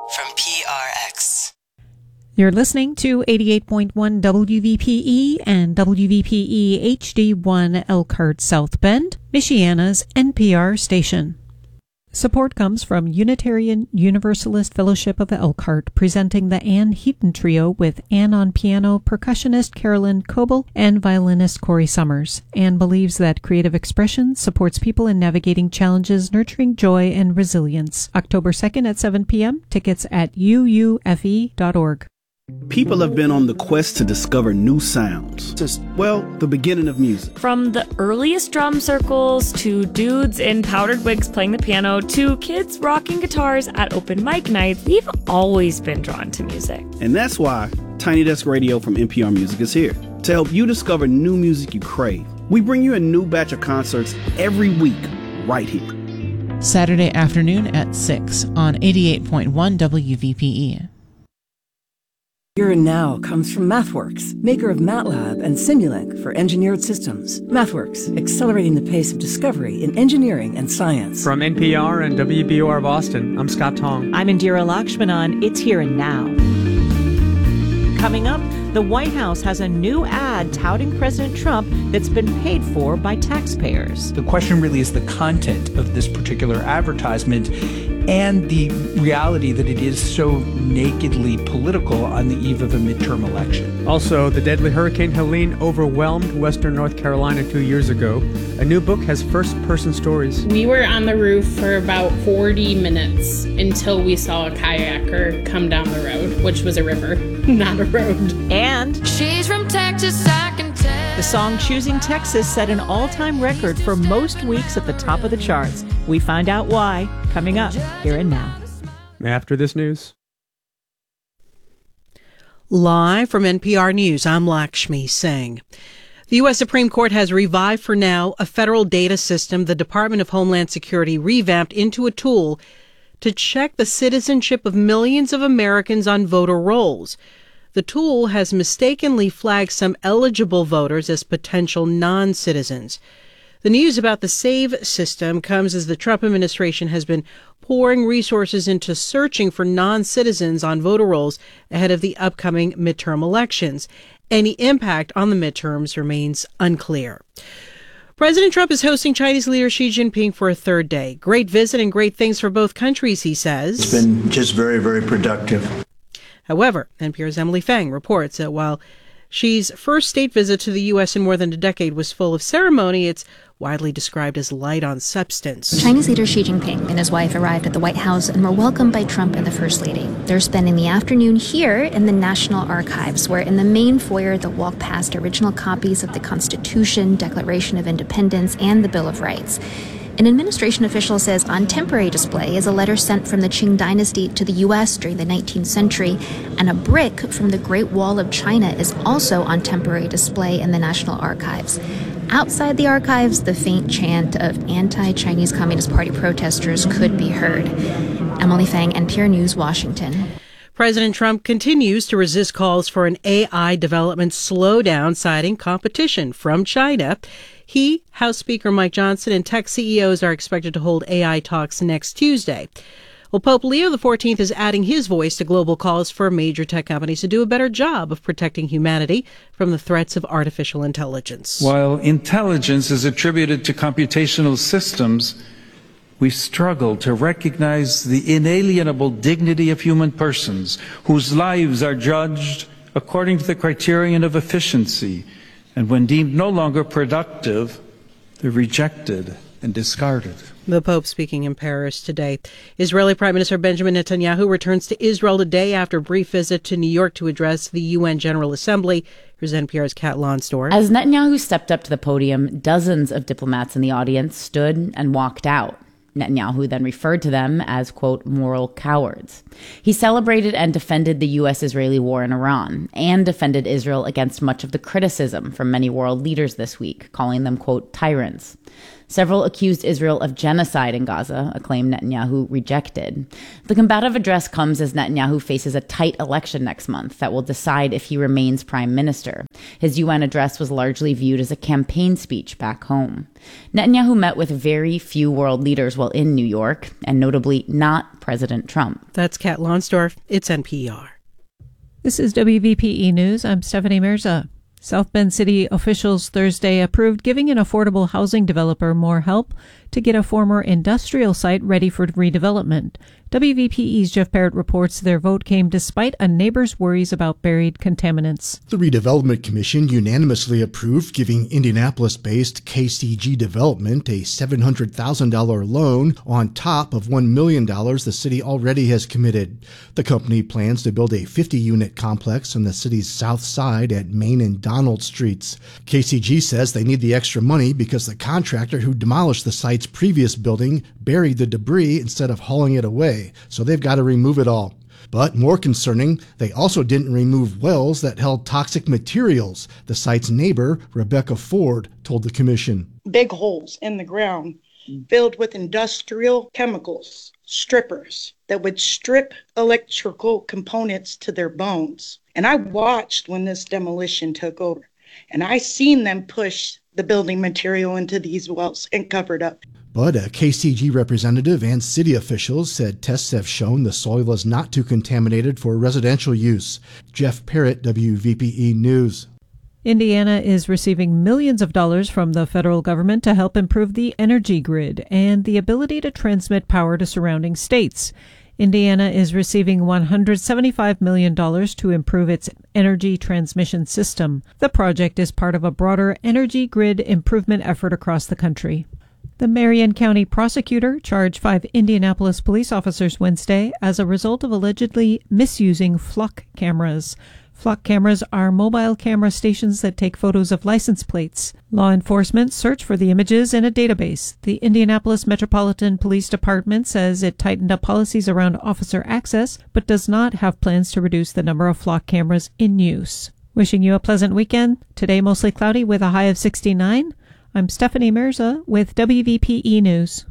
from PRX. You're listening to 88.1 WVPE and WVPE HD1 Elkhart South Bend, Michiana's NPR station. Support comes from Unitarian Universalist Fellowship of Elkhart, presenting the Ann Heaton Trio with Ann on piano, percussionist Carolyn Coble, and violinist Corey Summers. Ann believes that creative expression supports people in navigating challenges, nurturing joy and resilience. October 2nd at 7 p.m. Tickets at uufe.org. People have been on the quest to discover new sounds. Just, well, the beginning of music. From the earliest drum circles to dudes in powdered wigs playing the piano to kids rocking guitars at open mic nights, we've always been drawn to music. And that's why Tiny Desk Radio from NPR Music is here to help you discover new music you crave. We bring you a new batch of concerts every week right here. Saturday afternoon at 6 on 88.1 WVPE. Here and Now comes from MathWorks, maker of MATLAB and Simulink for engineered systems. MathWorks, accelerating the pace of discovery in engineering and science. From NPR and WBOR Boston, I'm Scott Tong. I'm Indira Lakshmanan. It's Here and Now. Coming up, the White House has a new ad touting President Trump that's been paid for by taxpayers. The question really is the content of this particular advertisement and the reality that it is so nakedly political on the eve of a midterm election. Also, the deadly Hurricane Helene overwhelmed Western North Carolina 2 years ago. A new book has first-person stories. We were on the roof for about 40 minutes until we saw a kayaker come down the road, which was a river, not a road. And she's from Texas, I can tell. The song Choosing Texas set an all-time record for most weeks at the top of the charts. We find out why, coming up Here and Now. After this news. Live from NPR News, I'm Lakshmi Singh. The U.S. Supreme Court has revived for now a federal data system the Department of Homeland Security revamped into a tool to check the citizenship of millions of Americans on voter rolls. The tool has mistakenly flagged some eligible voters as potential non-citizens. The news about the SAVE system comes as the Trump administration has been pouring resources into searching for non-citizens on voter rolls ahead of the upcoming midterm elections. Any impact on the midterms remains unclear. President Trump is hosting Chinese leader Xi Jinping for a third day. Great visit and great things for both countries, he says. It's been just very, very productive. However, NPR's Emily Fang reports that while Xi's first state visit to the U.S. in more than a decade was full of ceremony, it's widely described as light on substance. Chinese leader Xi Jinping and his wife arrived at the White House and were welcomed by Trump and the First Lady. They're spending the afternoon here in the National Archives, where in the main foyer they'll walk past original copies of the Constitution, Declaration of Independence, and the Bill of Rights. An administration official says on temporary display is a letter sent from the Qing dynasty to the U.S. during the 19th century, and a brick from the Great Wall of China is also on temporary display in the National Archives. Outside the archives, the faint chant of anti-Chinese Communist Party protesters could be heard. Emily Fang, NPR News, Washington. President Trump continues to resist calls for an AI development slowdown, citing competition from China. He, House Speaker Mike Johnson, and tech CEOs are expected to hold AI talks next Tuesday. Well, Pope Leo XIV is adding his voice to global calls for major tech companies to do a better job of protecting humanity from the threats of artificial intelligence. While intelligence is attributed to computational systems, we struggle to recognize the inalienable dignity of human persons whose lives are judged according to the criterion of efficiency, and when deemed no longer productive, they're rejected and discarded. The Pope speaking in Paris today. Israeli Prime Minister Benjamin Netanyahu returns to Israel today after a brief visit to New York to address the UN General Assembly. Here's NPR's Kat Lonsdorf. As Netanyahu stepped up to the podium, dozens of diplomats in the audience stood and walked out. Netanyahu then referred to them as, quote, moral cowards. He celebrated and defended the U.S.-Israeli war in Iran and defended Israel against much of the criticism from many world leaders this week, calling them, quote, tyrants. Several accused Israel of genocide in Gaza, a claim Netanyahu rejected. The combative address comes as Netanyahu faces a tight election next month that will decide if he remains prime minister. His UN address was largely viewed as a campaign speech back home. Netanyahu met with very few world leaders while in New York, and notably not President Trump. That's Kat Lonsdorf. It's NPR. This is WVPE News. I'm Stephanie Mirza. South Bend City officials Thursday approved giving an affordable housing developer more help to get a former industrial site ready for redevelopment. WVPE's Jeff Parrott reports their vote came despite a neighbor's worries about buried contaminants. The Redevelopment Commission unanimously approved giving Indianapolis-based KCG Development a $700,000 loan on top of $1 million the city already has committed. The company plans to build a 50-unit complex on the city's south side at Main and Donald Streets. KCG says they need the extra money because the contractor who demolished the site's previous building buried the debris instead of hauling it away, so they've got to remove it all. But more concerning, they also didn't remove wells that held toxic materials, the site's neighbor, Rebecca Ford, told the commission. Big holes in the ground filled with industrial chemicals, strippers that would strip electrical components to their bones. And I watched when this demolition took over, and I seen them push the building material into these wells and cover it up. But a KCG representative and city officials said tests have shown the soil is not too contaminated for residential use. Jeff Parrott, WVPE News. Indiana is receiving millions of dollars from the federal government to help improve the energy grid and the ability to transmit power to surrounding states. Indiana is receiving $175 million to improve its energy transmission system. The project is part of a broader energy grid improvement effort across the country. The Marion County prosecutor charged 5 Indianapolis police officers Wednesday as a result of allegedly misusing flock cameras. Flock cameras are mobile camera stations that take photos of license plates. Law enforcement search for the images in a database. The Indianapolis Metropolitan Police Department says it tightened up policies around officer access, but does not have plans to reduce the number of flock cameras in use. Wishing you a pleasant weekend. Today mostly cloudy with a high of 69. I'm Stephanie Mirza with WVPE News.